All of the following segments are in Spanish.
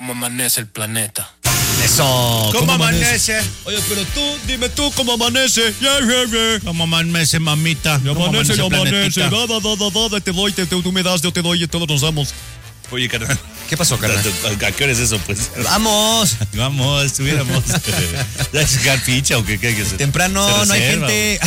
¿Cómo amanece el planeta? Eso. ¿Cómo amanece? Oye, pero dime tú cómo amanece. ¿Cómo amanece, mamita? ¿Cómo Amanece, planetita? tú me das, yo te doy y todos nos damos. Oye, carnal. ¿Qué pasó, carnal? ¿A qué hora es eso, pues? Vamos. Vamos, estuviéramos. ¿Ya hay que sacar ficha o qué hay que hacer? Temprano, no hay reserva, gente.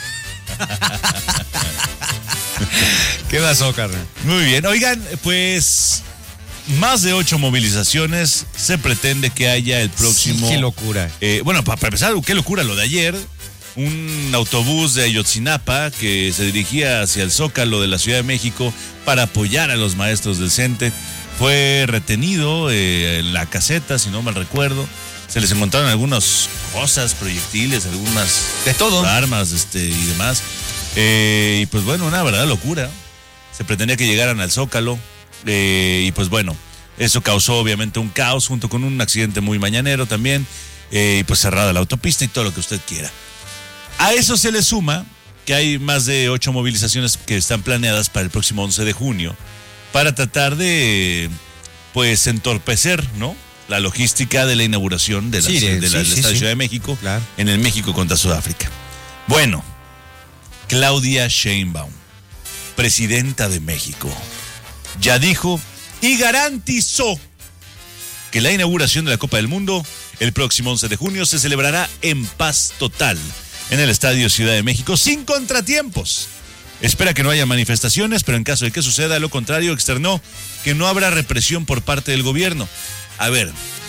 ¿Qué pasó, carnal? Muy bien. Oigan, pues más de 8 movilizaciones se pretende que haya el próximo. Sí, qué locura. Bueno, para empezar, qué locura lo de ayer. Un autobús de Ayotzinapa que se dirigía hacia el Zócalo de la Ciudad de México para apoyar a los maestros del CENTE fue retenido en la caseta, si no mal recuerdo. Se les encontraron algunas cosas, proyectiles, algunas de todo, armas y demás. Y pues bueno, una verdadera locura. Se pretendía que llegaran al Zócalo. Y pues bueno, eso causó obviamente un caos junto con un accidente muy mañanero también. Y pues cerrada la autopista y todo lo que usted quiera. A eso se le suma que hay más de 8 movilizaciones que están planeadas para el próximo 11 de junio para tratar de, pues, entorpecer, ¿no?, la logística de la inauguración del Estadio Ciudad de México, claro, en el México contra Sudáfrica. Bueno, Claudia Sheinbaum, presidenta de México, ya dijo y garantizó que la inauguración de la Copa del Mundo el próximo 11 de junio se celebrará en paz total en el Estadio Ciudad de México, sin contratiempos. Espera que no haya manifestaciones, pero en caso de que suceda lo contrario, externó que no habrá represión por parte del gobierno. A ver,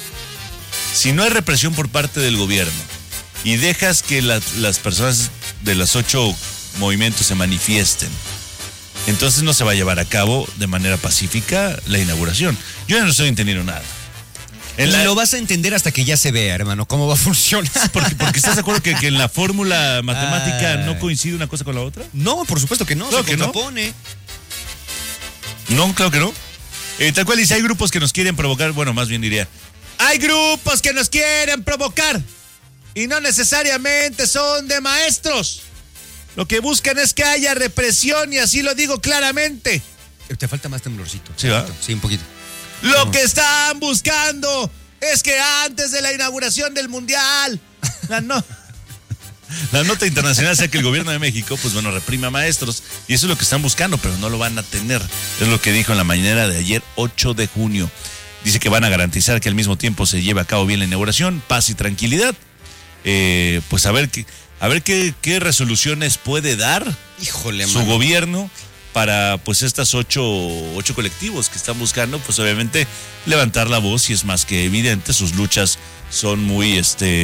si no hay represión por parte del gobierno y dejas que las personas de los 8 movimientos se manifiesten, entonces no se va a llevar a cabo de manera pacífica la inauguración. Yo ya no estoy entendiendo nada. Lo vas a entender hasta que ya se vea, hermano, cómo va a funcionar. Porque ¿estás de acuerdo que en la fórmula matemática no coincide una cosa con la otra? No, por supuesto que no, claro se contrapone. No, claro que no. Tal cual dice, hay grupos que nos quieren provocar, bueno, más bien diría, hay grupos que nos quieren provocar y no necesariamente son de maestros. Lo que buscan es que haya represión y así lo digo claramente. Te falta más temblorcito. Sí, ¿va? Sí, un poquito. Lo que están buscando es que antes de la inauguración del Mundial, la nota internacional sea que el gobierno de México, pues bueno, reprima a maestros. Y eso es lo que están buscando, pero no lo van a tener. Es lo que dijo en la mañanera de ayer, 8 de junio. Dice que van a garantizar que al mismo tiempo se lleve a cabo bien la inauguración, paz y tranquilidad. Pues a ver qué resoluciones puede dar su gobierno para pues estas 8 colectivos que están buscando, pues obviamente levantar la voz, y es más que evidente, sus luchas son muy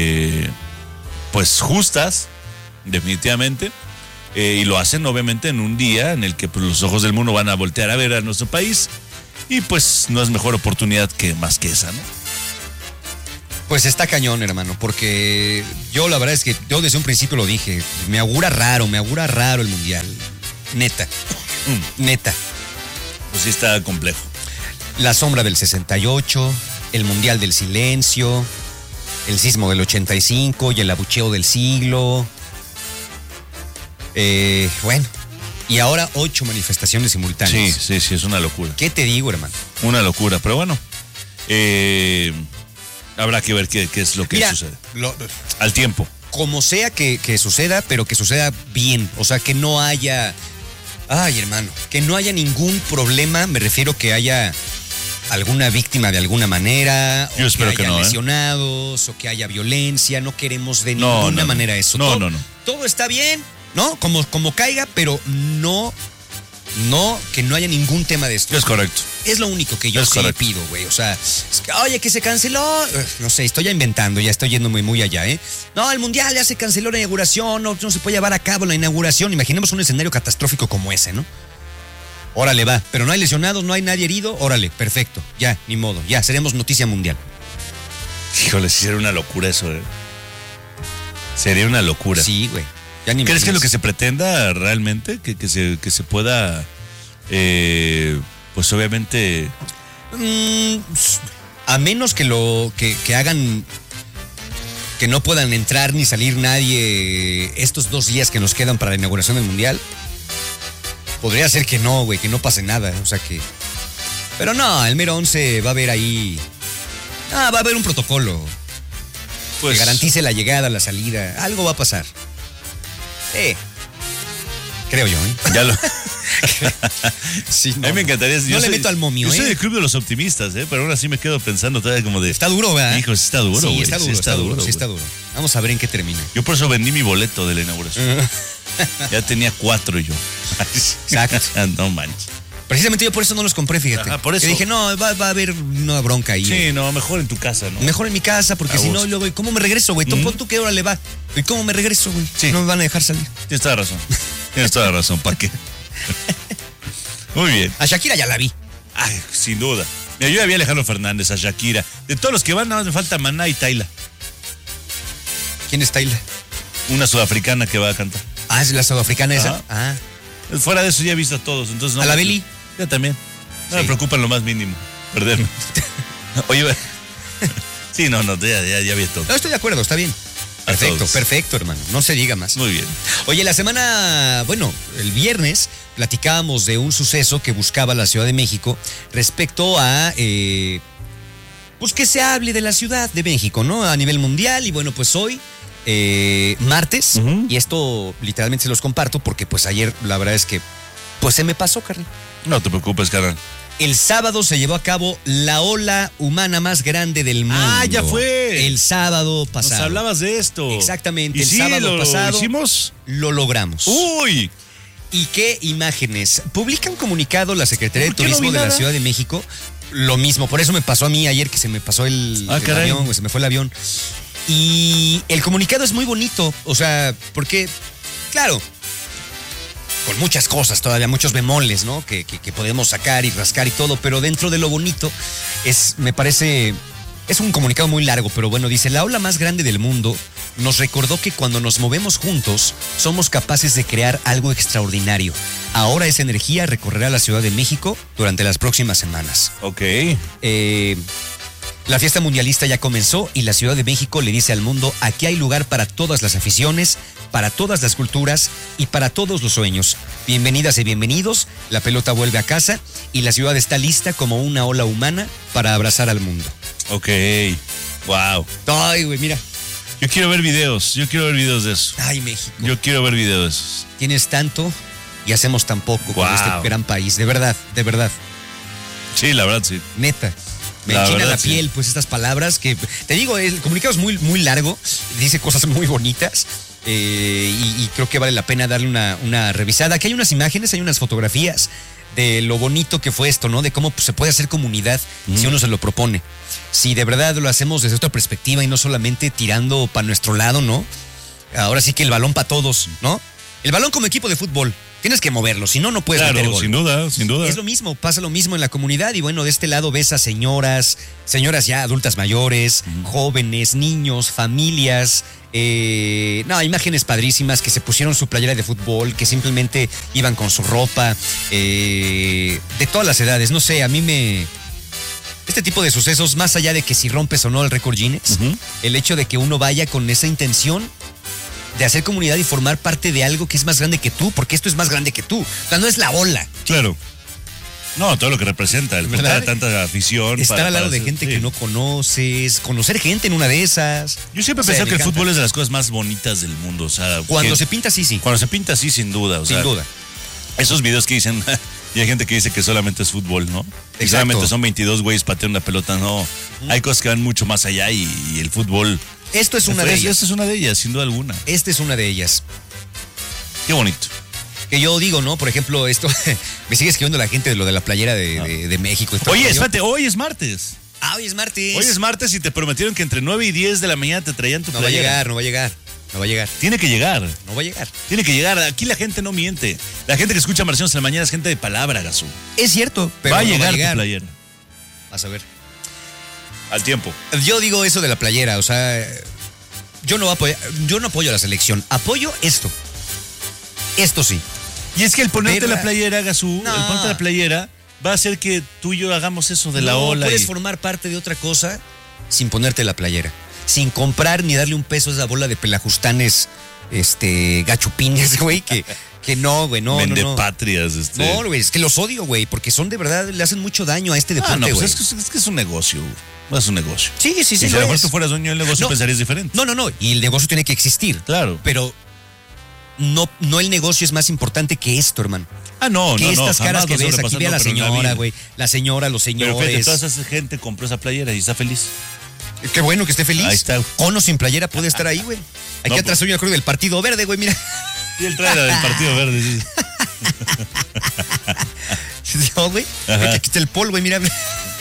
pues justas, definitivamente, y lo hacen obviamente en un día en el que pues, los ojos del mundo van a voltear a ver a nuestro país, y pues no es mejor oportunidad más que esa, ¿no? Pues está cañón, hermano, porque yo la verdad es que yo desde un principio lo dije, me augura raro el Mundial, neta. Neta. Pues sí está complejo. La sombra del 68, el Mundial del Silencio, el sismo del 85 y el abucheo del siglo. Bueno, y ahora 8 manifestaciones simultáneas. Sí, es una locura. ¿Qué te digo, hermano? Una locura, pero bueno, habrá que ver qué es lo que sucede. Al tiempo. Como sea que suceda, pero que suceda bien. O sea, que no haya... Ay, hermano, que no haya ningún problema, me refiero que haya alguna víctima de alguna manera, yo espero que haya lesionados, o que haya violencia, no queremos de ninguna manera eso. No. Todo está bien, ¿no? Como caiga, pero no, que no haya ningún tema de esto. Es correcto. Es lo único que yo sí pido, güey. O sea, es que, oye, que se canceló. No sé, estoy ya inventando, ya estoy yendo muy allá, ¿eh? No, el Mundial ya se canceló la inauguración, no se puede llevar a cabo la inauguración. Imaginemos un escenario catastrófico como ese, ¿no? Órale, va. Pero no hay lesionados, no hay nadie herido. Órale, perfecto. Ya, ni modo. Ya, seremos noticia mundial. Híjole, sí sería una locura eso, ¿eh? Sería una locura. Sí, güey. Ya ni ¿Crees que lo que se pretenda realmente, que se pueda, pues obviamente... a menos que que hagan, que no puedan entrar ni salir nadie estos 2 días que nos quedan para la inauguración del Mundial, podría ser que no, güey, que no pase nada, o sea que... Pero no, el mero 11 va a haber ahí Ah, va a haber un protocolo Pues, que garantice la llegada, la salida. Algo va a pasar. Creo yo, ¿eh? Ya lo... Sí, A mí me encantaría. No le meto al momio, Yo soy ¿eh? del club de los optimistas, pero aún así me quedo pensando todavía como de... Está duro, ¿verdad? Hijo, sí está duro, güey. Sí, está duro, está duro, sí güey. está duro. Vamos a ver en qué termina. Yo por eso vendí mi boleto de la inauguración. Ya tenía 4 yo. Exacto. No manches. Precisamente yo por eso no los compré, fíjate. Ajá, por eso. Que dije, no, va a haber una bronca ahí. Sí, no, mejor en tu casa, ¿no? Mejor en mi casa, porque A si no, gusto. luego, ¿cómo me regreso, güey? Pon tú qué hora le va. ¿Y cómo me regreso, güey? Sí. No me van a dejar salir. Tienes toda razón. Tienes toda razón. ¿Para qué? Muy bien. A Shakira ya la vi. Ay, sin duda. Mira, yo ya vi a Alejandro Fernández, a Shakira. De todos los que van, nada más me falta Maná y Tayla. ¿Quién es Tayla? Una sudafricana que va a cantar. Ah, es la sudafricana esa. Ajá. Ah. Fuera de eso ya he visto a todos. Entonces no ¿A la me- Beli? Ya también. No Sí. me preocupa en lo más mínimo. Perderme. Oye, sí, no, ya vi todo. No, estoy de acuerdo, está bien. A Perfecto, todos. perfecto, hermano. No se diga más. Muy bien. Oye, la semana, bueno, el viernes platicábamos de un suceso que buscaba la Ciudad de México respecto a, pues que se hable de la Ciudad de México, ¿no? A nivel mundial y bueno, pues hoy, martes, Ujú. y esto literalmente se los comparto porque pues ayer la verdad es que, pues se me pasó, carnal. No te preocupes, carnal. El sábado se llevó a cabo la ola humana más grande del mundo. Ah, ya fue. El sábado Nos pasado. hablabas de esto. Exactamente, ¿Y el sí, sábado lo pasado. hicimos? Lo logramos. ¡Uy! ¿Y qué imágenes? Publica un comunicado la Secretaría de ¿Por qué no Turismo vi de la nada? Ciudad de México. Lo mismo, por eso me pasó a mí ayer que se me pasó el caray. avión, güey, se me fue el avión. Y el comunicado es muy bonito, o sea, porque, claro, con muchas cosas todavía, muchos bemoles, ¿no? Que podemos sacar y rascar y todo, pero dentro de lo bonito me parece, es un comunicado muy largo, pero bueno, dice, la ola más grande del mundo nos recordó que cuando nos movemos juntos, somos capaces de crear algo extraordinario. Ahora esa energía recorrerá la Ciudad de México durante las próximas semanas. Ok. La fiesta mundialista ya comenzó y la Ciudad de México le dice al mundo, aquí hay lugar para todas las aficiones, para todas las culturas y para todos los sueños. Bienvenidas y bienvenidos, la pelota vuelve a casa y la ciudad está lista como una ola humana para abrazar al mundo. Ok. Wow. Ay, güey, mira. Yo quiero ver videos de eso. Ay, México. Yo quiero ver videos de esos. Tienes tanto y hacemos tan poco con Wow. este gran país. De verdad, Sí, la verdad, sí. neta. Me La enchina verdad, la sí. piel, pues estas palabras que, te digo, el comunicado es muy, muy largo, dice cosas muy bonitas y creo que vale la pena darle una revisada. Aquí hay unas imágenes, hay unas fotografías de lo bonito que fue esto, ¿no? De cómo pues, se puede hacer comunidad si uno se lo propone. Si de verdad lo hacemos desde otra perspectiva y no solamente tirando para nuestro lado, ¿no? Ahora sí que el balón para todos, ¿no? El balón como equipo de fútbol. Tienes que moverlo, si no, no puedes meter Claro, gol. sin duda, sin duda. Es lo mismo, pasa lo mismo en la comunidad y bueno, de este lado ves a señoras ya adultas mayores, jóvenes, niños, familias, imágenes padrísimas que se pusieron su playera de fútbol, que simplemente iban con su ropa, de todas las edades, no sé, este tipo de sucesos, más allá de que si rompes o no el récord Guinness, el hecho de que uno vaya con esa intención de hacer comunidad y formar parte de algo que es más grande que tú, porque esto es más grande que tú. O sea, no es la ola. Claro. No, todo lo que representa, el ¿Verdad? juntar tanta afición. Estar al lado de hacer- gente sí. que no conoces, conocer gente en una de esas. Yo siempre he No sé, pensado me que el encanta. fútbol es de las cosas más bonitas del mundo. O sea, Cuando que- se pinta, sí. cuando se pinta, sí, sin duda. O Sin sea, duda. Esos videos que dicen, y hay gente que dice que solamente es fútbol, ¿no? Y Exacto. solamente son 22 güeyes pateando una pelota, no. Hay cosas que van mucho más allá y el fútbol. Esto es una de ellas. Esta es una de ellas, sin duda alguna. Esta es una de ellas. Qué bonito. Que yo digo, ¿no? Por ejemplo, esto, me sigue escribiendo la gente de lo de la playera de México. y todo Oye, el rollo. espérate, hoy es martes. Ah, hoy es martes. Hoy es martes y te prometieron que entre 9 y 10 de la mañana te traían tu No va a playera. llegar, no va a llegar. No va a llegar. Tiene que llegar. No va a llegar. Tiene que llegar. Aquí la gente no miente. La gente que escucha Marcianos en la mañana es gente de palabra, Gazú. Es cierto, pero Va a no llegar tu playera. Vas a ver. Al tiempo. Yo digo eso de la playera, o sea, yo no apoyo a la selección, apoyo esto. Esto sí. Y es que el ponerte Verla. la playera, Gazú, No. el ponerte la playera, va a hacer que tú y yo hagamos eso de la No ola. puedes y- formar parte de otra cosa sin ponerte la playera, sin comprar ni darle un peso a esa bola de pelajustanes, gachupines, güey, que no, güey, no, no. Vendepatrias, No, güey, es que los odio, güey, porque son de verdad, le hacen mucho daño a este Ah, deporte, no, güey. pues es que es un negocio. Es un negocio. Sí. Y si a lo mejor tú fueras dueño del negocio, pensarías diferente. No. Y el negocio tiene que existir. Claro. Pero no el negocio es más importante que esto, hermano. No. Que estas caras que ves, aquí sobrepasando, ve a la pero en la señora, vida. güey. La señora, los Pero fíjate, señores. toda esa gente compró esa playera y está feliz. Qué bueno que esté feliz. Ahí está. Con o sin playera puede estar ahí, güey. Aquí No, atrás soy una cruz del Partido Verde, güey, mira. Y el trae la del Partido Verde, sí. No, güey. Ajá. Aquí está el pol, güey, mira.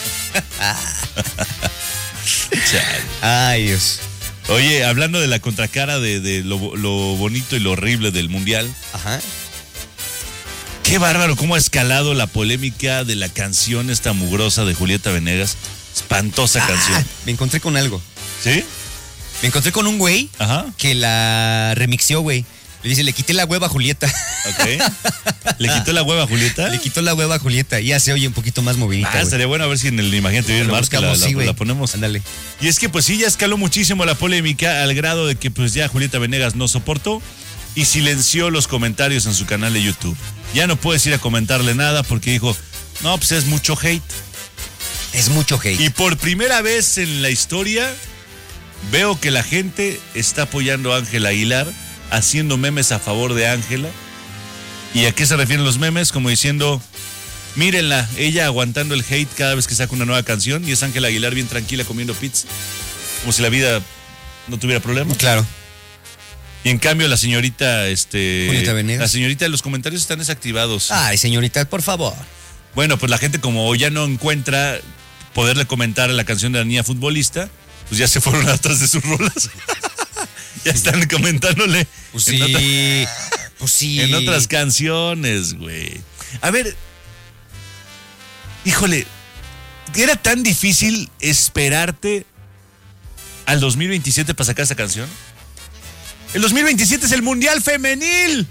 Chale. Ay, Dios. Oye, hablando de la contracara de lo bonito y lo horrible del Mundial, Ajá. qué bárbaro cómo ha escalado la polémica de la canción esta mugrosa de Julieta Venegas. Espantosa canción. Me encontré con algo. ¿Sí? Me encontré con un güey Ajá. que la remixió, güey. Le dice, le quité la hueva a Julieta. Ok. ¿Le quitó la hueva a Julieta? Le quitó la hueva a Julieta. Ya se oye un poquito más movidita, güey. Estaría bueno a ver si en el Imagínate Bien Lo Marca buscamos, sí, güey. la ponemos. Ándale. Y es que pues sí, ya escaló muchísimo la polémica al grado de que pues ya Julieta Venegas no soportó y silenció los comentarios en su canal de YouTube. Ya no puedes ir a comentarle nada porque dijo, no, pues es mucho hate. Es mucho hate. Y por primera vez en la historia veo que la gente está apoyando a Ángela Aguilar, haciendo memes a favor de Ángela. ¿Y a qué se refieren los memes? Como diciendo, mírenla, ella aguantando el hate cada vez que saca una nueva canción y es Ángela Aguilar bien tranquila comiendo pizza, como si la vida no tuviera problemas. Claro. Y en cambio la señorita, Julieta Venegas. la señorita, los comentarios están desactivados. Ay, señorita, por favor. Bueno, pues la gente como ya no encuentra poderle comentar a la canción de la niña futbolista, pues ya se fueron atrás de sus rolas. Ya están comentándole. Pues sí. Pues sí. En otras canciones, güey. A ver, híjole, ¿era tan difícil esperarte al 2027 para sacar esa canción? El 2027 es el Mundial Femenil.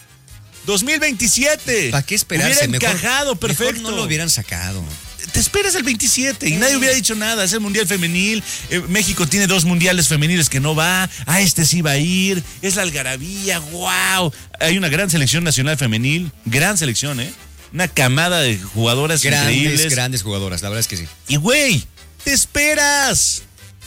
2027. ¿Para qué esperarse? Hubiera encajado, perfecto. Mejor no lo hubieran sacado. Te esperas el 27 y nadie hubiera dicho nada. Es el Mundial Femenil. México tiene 2 mundiales femeniles que no va. A este sí va a ir. Es la algarabía. ¡Wow! Hay una gran selección nacional femenil. Gran selección, ¿eh? Una camada de jugadoras increíbles. Grandes jugadoras, la verdad es que sí. Y, güey, te esperas.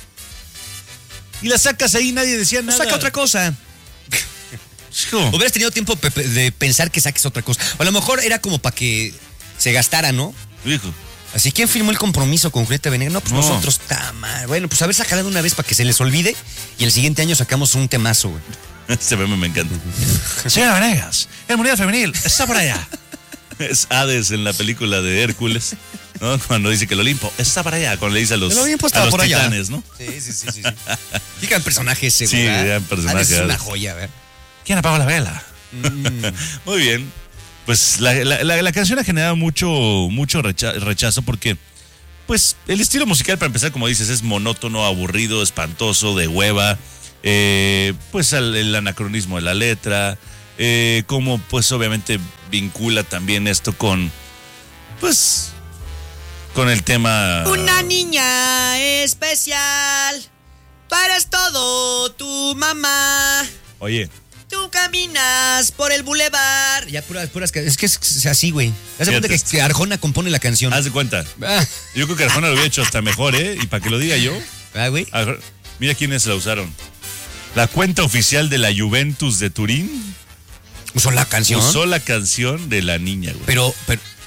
Y la sacas ahí, nadie decía nada. Saca otra cosa. Hijo. Hubieras tenido tiempo de pensar que saques otra cosa. O a lo mejor era como para que se gastara, ¿no? Hijo. Así, ¿quién firmó el compromiso con Julieta Venegas? No, pues No. nosotros. Mal. Bueno, pues a ver, sacala de una vez para que se les olvide y el siguiente año sacamos un temazo, güey. Ese meme me encanta. Señora Venegas, el Mundial Femenil está por allá. Es Hades en la película de Hércules, ¿no? Cuando dice que el Olimpo está para allá, cuando le dice a los, El Olimpo a estaba los por allá. titanes, ¿no? Sí. Qué gran personaje ese, Sí, güey. ¿verdad? gran personaje. Es una joya, a ver. ¿Quién apagó la vela? Muy bien. Pues la canción ha generado mucho rechazo porque, pues, el estilo musical, para empezar, como dices, es monótono, aburrido, espantoso, de hueva. Pues el anacronismo de la letra. Como, pues, obviamente vincula también esto con, pues, con el tema. Una niña especial, tú eres todo tu mamá. Oye. Tú caminas por el bulevar. Ya puras, es que es así, güey. Haz de cuenta Fíjate. que Arjona compone la canción. Haz de cuenta. Ah, Yo creo que Arjona lo hubiera hecho hasta mejor, ¿eh? Y para que lo diga yo. güey. Mira quiénes la usaron. La cuenta oficial de la Juventus de Turín Usó la canción. usó la canción de la niña, güey. Pero